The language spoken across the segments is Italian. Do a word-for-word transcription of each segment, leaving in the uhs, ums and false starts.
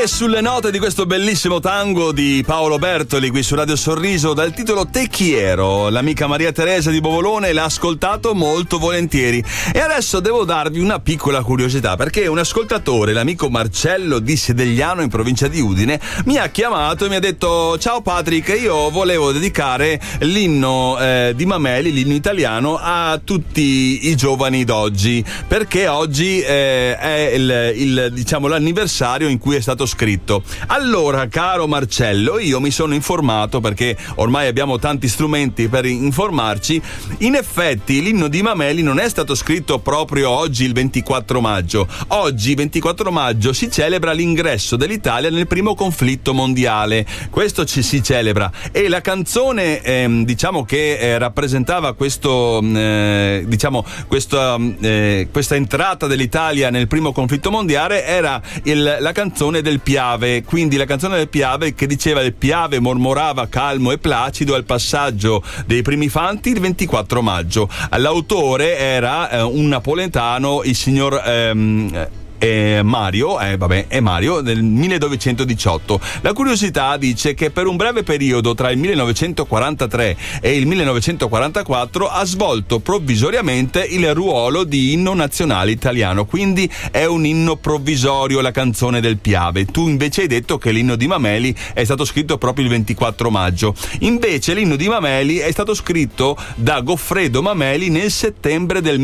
sulle note di questo bellissimo tango di Paolo Bertoli qui su Radio Sorriso dal titolo Te Quiero, l'amica Maria Teresa di Bovolone l'ha ascoltato molto volentieri. E adesso devo darvi una piccola curiosità, perché un ascoltatore, l'amico Marcello di Sedegliano in provincia di Udine, mi ha chiamato e mi ha detto: ciao Patrick, io volevo dedicare l'inno eh, di Mameli, l'inno italiano, a tutti i giovani d'oggi, perché oggi eh, è il, il diciamo l'anniversario in cui è stato scritto. Allora, caro Marcello, io mi sono informato, perché ormai abbiamo tanti strumenti per informarci. In effetti l'inno di Mameli non è stato scritto proprio oggi, il ventiquattro maggio. Oggi, ventiquattro maggio, si celebra l'ingresso dell'Italia nel primo conflitto mondiale. Questo ci si celebra, e la canzone ehm, diciamo che eh, rappresentava questo eh, diciamo questa, eh, questa entrata dell'Italia nel primo conflitto mondiale era il la canzone del Piave, quindi la canzone del Piave che diceva: il Piave mormorava calmo e placido al passaggio dei primi fanti il ventiquattro maggio. L'autore era eh, un napoletano, il signor ehm, Eh, Mario, eh, vabbè, è Mario del millenovecentodiciotto. La curiosità dice che per un breve periodo tra il millenovecentoquarantatré e il millenovecentoquarantaquattro ha svolto provvisoriamente il ruolo di inno nazionale italiano, quindi è un inno provvisorio la canzone del Piave. Tu invece hai detto che l'inno di Mameli è stato scritto proprio il ventiquattro maggio. Invece l'inno di Mameli è stato scritto da Goffredo Mameli nel settembre del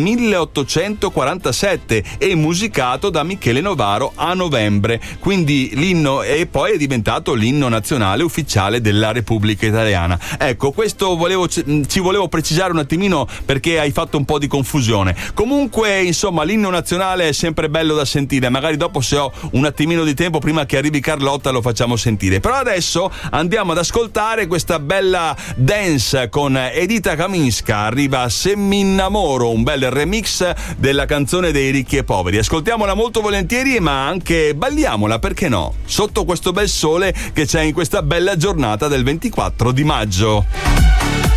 milleottocentoquarantasette e musicato da Michele Novaro a novembre, quindi l'inno, e poi è diventato l'inno nazionale ufficiale della Repubblica Italiana. Ecco, questo volevo, ci volevo precisare un attimino, perché hai fatto un po' di confusione. Comunque, insomma, l'inno nazionale è sempre bello da sentire. Magari dopo, se ho un attimino di tempo prima che arrivi Carlotta, lo facciamo sentire. Però adesso andiamo ad ascoltare questa bella dance con Edita Kaminska. Arriva Se mi innamoro, un bel remix della canzone dei ricchi e poveri. Ascoltiamola molto volentieri, ma anche balliamola, perché no, sotto questo bel sole che c'è in questa bella giornata del ventiquattro di maggio.